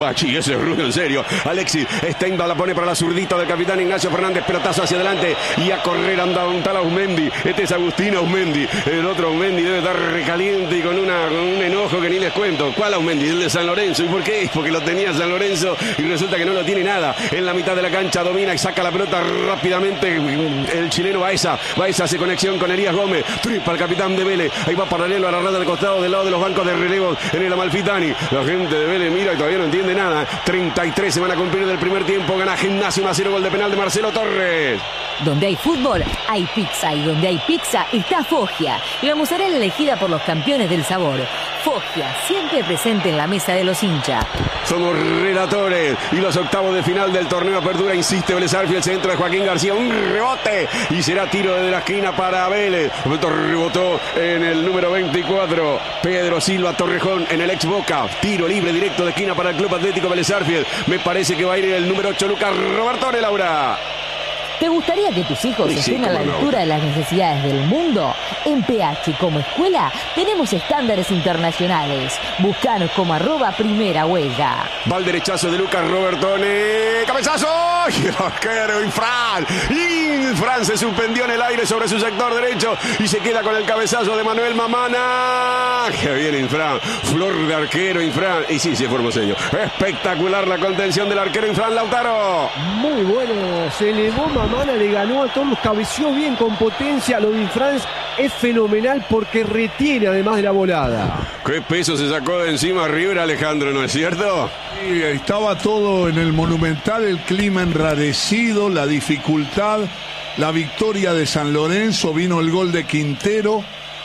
Aquí, ese es rudo, en serio. Alexis Steinbach la pone para la zurdita del capitán Ignacio Fernández. Pelotazo hacia adelante y a correr anda un tal Aumendi. Este es Agustín Aumendi. El otro Aumendi debe estar recaliente y con un enojo que ni les cuento. ¿Cuál Aumendi? El de San Lorenzo. ¿Y por qué? Porque lo tenía San Lorenzo y resulta que no lo tiene nada. En la mitad de la cancha domina y saca la pelota rápidamente el chileno Baeza. Baeza hace conexión con Elías Gómez. Tripa al capitán de Vélez. Ahí va paralelo a la raya del costado del lado de los bancos de relevo en el Amalfitani. La gente de Vélez mira y todavía no entiende nada. 33 se van a cumplir del primer tiempo. Gana Gimnasia 1-0, gol de penal de Marcelo Torres. Donde hay fútbol, hay pizza. Y donde hay pizza, está Foggia. Y la mozzarella elegida por los campeones del sabor. Foggia, siempre presente en la mesa de los hinchas. Somos relatores. Y los octavos de final del torneo Apertura. Insiste Vélez Arfield, el centro de Joaquín García. Un rebote. Y será tiro desde la esquina para Vélez. Rebotó en el número 24. Pedro Silva Torrejón en el ex Boca. Tiro libre directo de esquina para el Club Atlético Vélez Arfield. Me parece que va a ir el número 8, Lucas Robertone, Laura. ¿Te gustaría que tus hijos estén a la altura de las necesidades del mundo? En PH como escuela tenemos estándares internacionales. Búscanos como @primera huella. Va el derechazo de Lucas Robertone. ¡Cabezazo! Y el arquero Infran. Infran se suspendió en el aire sobre su sector derecho y se queda con el cabezazo de Manuel Mamana. ¡Qué bien Infran! Flor de arquero Infran. Y sí, es formoseño. Espectacular la contención del arquero Infran, Lautaro. Muy bueno. Se elevó Mamana, le ganó a todos, cabeció bien con potencia. Lo de Infran es fenomenal porque retiene además de la volada. ¿Qué peso se sacó de encima River, Alejandro, no es cierto? Sí, estaba todo en el Monumental, el clima enrarecido, la dificultad, la victoria de San Lorenzo, vino el gol de Quintero,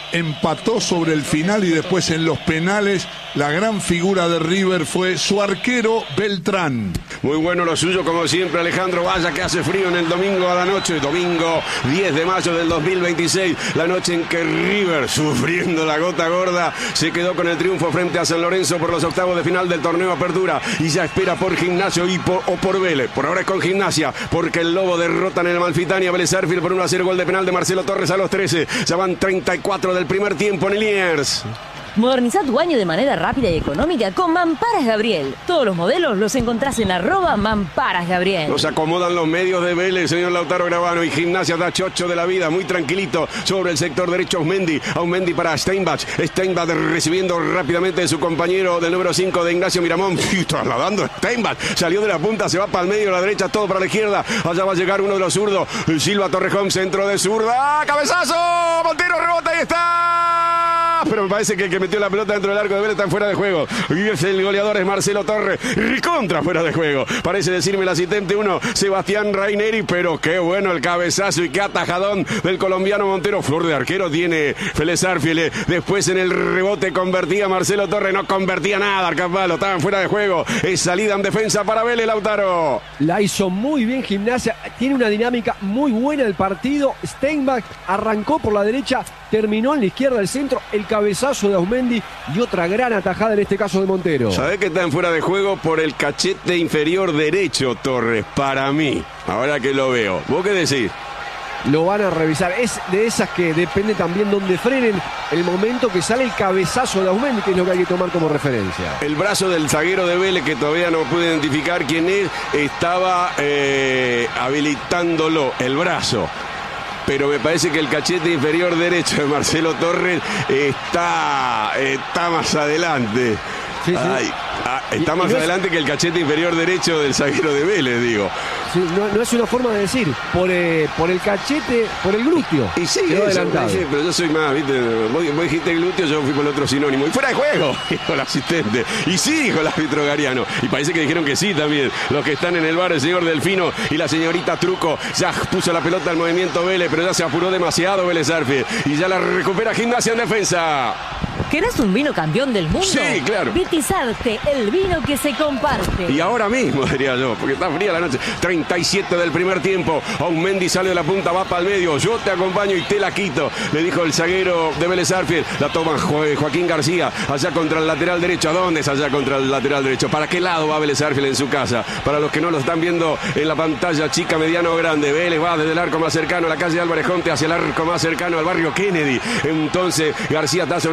empató sobre el final y después en los penales la gran figura de River fue su arquero Beltrán. Muy bueno lo suyo como siempre, Alejandro. Vaya que hace frío en el domingo a la noche. Domingo 10 de mayo del 2026, la noche en que River, sufriendo la gota gorda, se quedó con el triunfo frente a San Lorenzo por los octavos de final del torneo Apertura y ya espera por Gimnasia o por Vélez. Por ahora es con Gimnasia, porque el Lobo derrotan en el Amalfitani a Vélez Arfield por 1-0, gol de penal de Marcelo Torres a los 13. Ya van 34 del primer tiempo en Liniers. Moderniza tu baño de manera rápida y económica con Mamparas Gabriel. Todos los modelos los encontrás en @Mamparas Gabriel. Nos acomodan los medios de Vélez, señor Lautaro Gravano, y Gimnasia da chocho de la vida, muy tranquilito sobre el sector derecho. Aumendi para Steinbach. Steinbach recibiendo rápidamente de su compañero del número 5 de Ignacio Miramón. Y trasladando a Steinbach. Salió de la punta, se va para el medio, a la derecha, todo para la izquierda. Allá va a llegar uno de los zurdos. Silva Torrejón, centro de zurda. ¡Cabezazo! Montero rebota y está. Pero me parece que el que metió la pelota dentro del arco de Vélez está fuera de juego. Y es el goleador, es Marcelo Torres. Contra fuera de juego. Parece decirme el asistente 1, Sebastián Raineri, pero qué bueno el cabezazo y qué atajadón del colombiano Montero. Flor de arquero tiene Vélez Arfield. Después en el rebote convertía Marcelo Torres, no convertía nada, Arcapalo, estaban fuera de juego. Es salida en defensa para Vélez, Lautaro. La hizo muy bien Gimnasia, tiene una dinámica muy buena el partido. Steinbach arrancó por la derecha, terminó en la izquierda del centro, el cabezazo de Aumendi y otra gran atajada en este caso de Montero. ¿Sabés que están fuera de juego? Por el cachete inferior derecho, Torres, para mí. Ahora que lo veo. ¿Vos qué decís? Lo van a revisar. Es de esas que depende también donde frenen el momento que sale el cabezazo de Aumendi, que es lo que hay que tomar como referencia. El brazo del zaguero de Vélez, que todavía no pude identificar quién es, estaba habilitándolo, el brazo. Pero me parece que el cachete inferior derecho de Marcelo Torres está más adelante. Sí, sí. Ay, está más adelante que el cachete inferior derecho del zaguero de Vélez, digo. Sí, no es una forma de decir, por el cachete, por el glúteo. Y sí, eso, pero yo soy más, ¿viste? Vos dijiste glúteo, yo fui por el otro sinónimo. Y fuera de juego, dijo el asistente. Y sí, dijo el árbitro Gariano. Y parece que dijeron que sí también. Los que están en el bar, el señor Delfino y la señorita Truco, ya puso la pelota al movimiento Vélez, pero ya se apuró demasiado Vélez Arfield. Y ya la recupera Gimnasia en defensa. ¿Querés un vino campeón del mundo? Sí, claro. Vitizarte, el vino que se comparte. Y ahora mismo, diría yo, porque está fría la noche. 37 del primer tiempo. Aumendi sale de la punta, va para el medio. Yo te acompaño y te la quito, le dijo el zaguero de Vélez Arfield. La toma Joaquín García, allá contra el lateral derecho. ¿A dónde es allá contra el lateral derecho? ¿Para qué lado va Vélez Arfield en su casa? Para los que no lo están viendo en la pantalla, chica, mediano o grande. Vélez va desde el arco más cercano a la calle Álvarez Jonte hacia el arco más cercano al barrio Kennedy. Entonces García está sobre la derecha.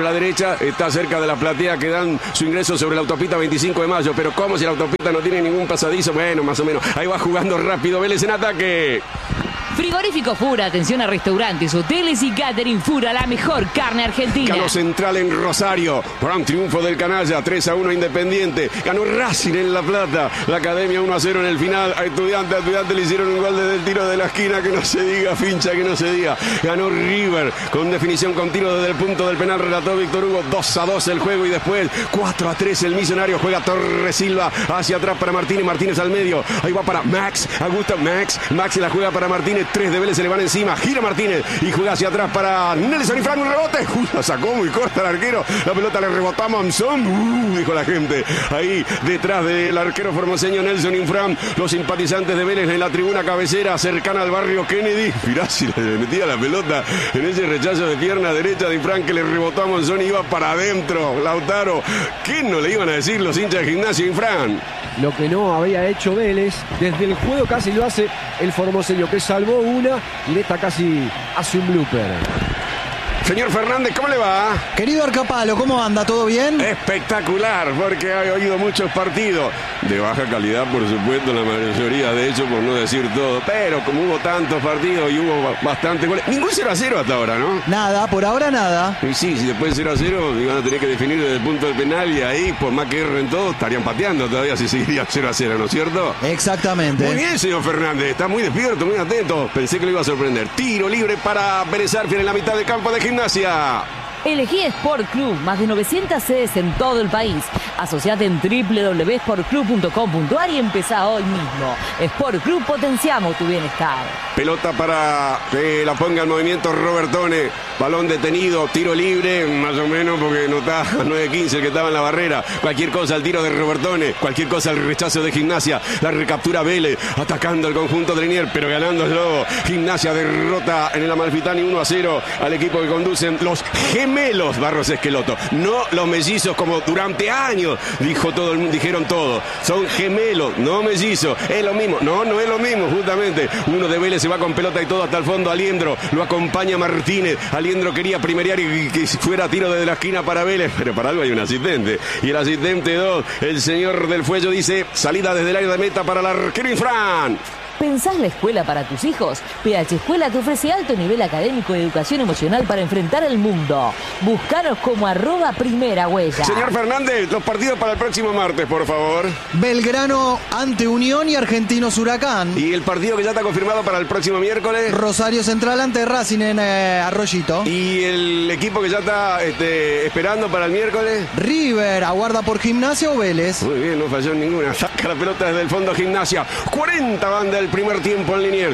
Gimnasia está cerca de la platea que dan su ingreso sobre la autopista 25 de mayo. Pero ¿cómo si la autopista no tiene ningún pasadizo? Bueno, más o menos. Ahí va jugando rápido Vélez en ataque. Frigorífico Fura, atención a restaurantes, hoteles y catering Fura, la mejor carne argentina. Ganó Central en Rosario, gran triunfo del Canalla, 3-1 Independiente. Ganó Racing en La Plata, la Academia 1-0 en el final. A Estudiantes le hicieron un gol desde el tiro de la esquina, que no se diga, Fincha, que no se diga. Ganó River con definición con tiro desde el punto del penal, relató Víctor Hugo. 2-2 el juego y después 4-3 el Millonario. Juega Torres Silva hacia atrás para Martínez, Martínez al medio. Ahí va para Max, Augusto Max se la juega para Martínez. 3 de Vélez se le van encima, gira Martínez y juega hacia atrás para Nelson Infran, un rebote, la sacó muy corta el arquero, la pelota le rebotó a Monzón, dijo la gente, ahí detrás del arquero formoseño Nelson Infran, los simpatizantes de Vélez en la tribuna cabecera cercana al barrio Kennedy. Mirá si le metía la pelota en ese rechazo de pierna derecha de Infran que le rebotó a Monzón y iba para adentro, Lautaro. ¿Qué no le iban a decir los hinchas de Gimnasia, Infran? Lo que no había hecho Vélez, desde el juego casi lo hace el formoseño, que salvó una y en esta casi hace un blooper. Señor Fernández, ¿cómo le va? Querido Arcapalo, ¿cómo anda? ¿Todo bien? Espectacular, porque ha oído muchos partidos. De baja calidad, por supuesto, la mayoría de ellos, por no decir todo. Pero como hubo tantos partidos y hubo bastantes goles. Ningún 0-0 hasta ahora, ¿no? Nada, por ahora nada. Y sí, si después de 0-0 iban a tener que definir desde el punto del penal y ahí, por más que erren todos, estarían pateando todavía si seguiría 0-0, ¿no es cierto? Exactamente. Muy bien, señor Fernández. Está muy despierto, muy atento. Pensé que lo iba a sorprender. Tiro libre para Vélez Sarsfield en la mitad del campo de Gimnasia. Elegí Sport Club, más de 900 sedes en todo el país. Asociate en www.sportclub.com.ar y empezá hoy mismo. Sport Club, potenciamos tu bienestar. Pelota para que la ponga en movimiento Robertone. Balón detenido, tiro libre, más o menos, porque no está a 9-15 el que estaba en la barrera. Cualquier cosa al tiro de Robertone, cualquier cosa al rechazo de Gimnasia. La recaptura Vélez, atacando el conjunto de Liniers, pero ganándolo. Gimnasia derrota en el Amalfitani 1-0 al equipo que conducen los gemelos Barros Esqueloto. No los mellizos como durante años dijeron todo. Son gemelos, no mellizos. Es lo mismo. No, no es lo mismo, justamente. Uno de Vélez se va con pelota y todo hasta el fondo. Aliendro lo acompaña Martínez. Aliendro quería primerear y que fuera tiro desde la esquina para Vélez, pero para algo hay un asistente. Y el asistente 2, el señor del Fuello, dice salida desde el área de meta para el arquero Infran. ¿Pensás la escuela para tus hijos? PH Escuela te ofrece alto nivel académico y educación emocional para enfrentar el mundo. Búscanos como @primera huella. Señor Fernández, los partidos para el próximo martes, por favor. Belgrano ante Unión y Argentinos Huracán. ¿Y el partido que ya está confirmado para el próximo miércoles? Rosario Central ante Racing en Arroyito. ¿Y el equipo que ya está esperando para el miércoles? River, aguarda por Gimnasia o Vélez. Muy bien, no falló en ninguna. Saca la pelota desde el fondo Gimnasia. 40 van del primer tiempo en Liniers.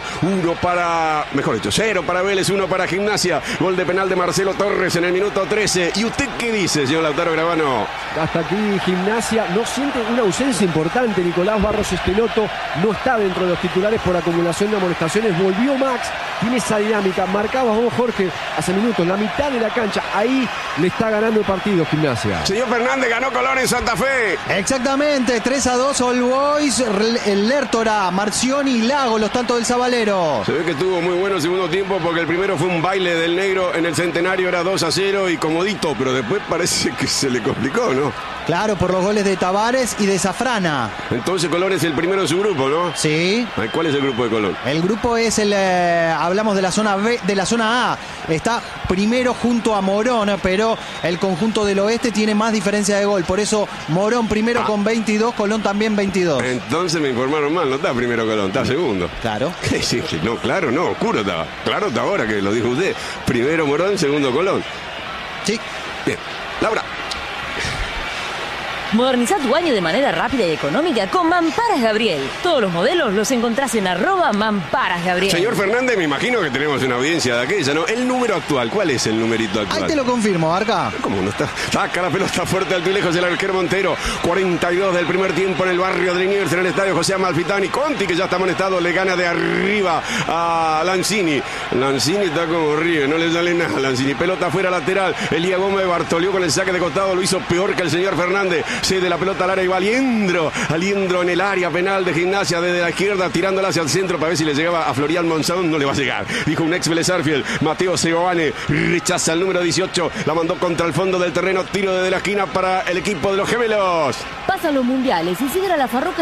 0 para Vélez, 1 para Gimnasia. Gol de penal de Marcelo Torres en el minuto 13. ¿Y usted qué dice, señor Lautaro Gravano? Hasta aquí Gimnasia no siente una ausencia importante. Nicolás Barros Esqueloto no está dentro de los titulares por acumulación de amonestaciones. Volvió Max, tiene esa dinámica. Marcabas vos, Jorge, hace minutos, la mitad de la cancha. Ahí le está ganando el partido Gimnasia. Señor Fernández, ganó Colón en Santa Fe. Exactamente, 3-2 All Boys, el Lertora, Marcioni y Lago, los tantos del Zabalero. Se ve que estuvo muy bueno el segundo tiempo porque el primero fue un baile del negro en el Centenario, era 2-0 y comodito, pero después parece que se le complicó, ¿no? Claro, por los goles de Tavares y de Zafrana. Entonces Colón es el primero de su grupo, ¿no? Sí. ¿Cuál es el grupo de Colón? El grupo es hablamos de la zona B, de la zona A. Está primero junto a Morón, pero el conjunto del oeste tiene más diferencia de gol. Por eso Morón primero con 22, Colón también 22. Entonces me informaron mal, no está primero Colón, está segundo. Claro. Sí, no, claro, no, oscuro estaba. Claro está ahora que lo dijo usted. Primero Morón, segundo Colón. Sí. Bien. Laura. Moderniza tu baño de manera rápida y económica con Mamparas Gabriel. Todos los modelos los encontrás en @Mamparas Gabriel. Señor Fernández, me imagino que tenemos una audiencia de aquella, ¿no? El número actual, ¿cuál es el numerito actual? Ahí te lo confirmo, Arca. ¿Cómo no está? Saca la pelota fuerte al lejos el arquero Montero. 42 del primer tiempo en el barrio de Liniers, en el estadio José Amalfitani. Conti, que ya está amonestado, le gana de arriba a Lanzini. Lanzini está como ríe, no le sale nada a Lanzini. Pelota afuera lateral. Elías Gómez Bartolió con el saque de costado lo hizo peor que el señor Fernández. cede la pelota al área y va Aliendro en el área penal de Gimnasia desde la izquierda, tirándola hacia el centro para ver si le llegaba a Florian Monzón. No le va a llegar, dijo un ex Vélez Sarsfield. Mateo Seoane rechaza el número 18, la mandó contra el fondo del terreno, tiro desde la esquina para el equipo de los gemelos. Pasan los mundiales y siguen a la Farroca